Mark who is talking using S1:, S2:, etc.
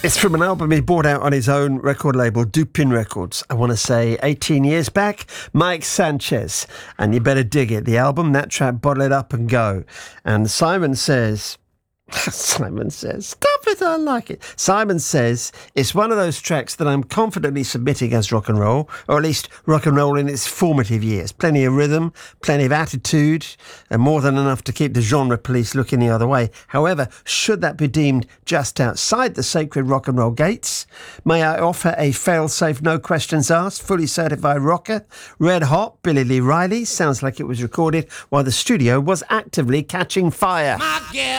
S1: It's from an album he brought out on his own record label, Dupin Records. I want to say 18 years back, Mike Sanchez. And you better dig it. The album, that track, Bottle It Up and Go. And Simon says, stop it, I like it. Simon says, it's one of those tracks that I'm confidently submitting as rock and roll, or at least rock and roll in its formative years. Plenty of rhythm, plenty of attitude, and more than enough to keep the genre police looking the other way. However, should that be deemed just outside the sacred rock and roll gates, may I offer a fail-safe, no questions asked, fully certified rocker? Red Hot, Billy Lee Riley, sounds like it was recorded while the studio was actively catching fire.